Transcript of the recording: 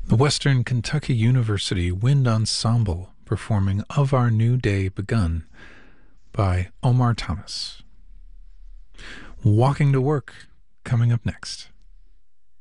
The Western Kentucky University Wind Ensemble performing Of Our New Day Begun by Omar Thomas. Walking to Work coming up next.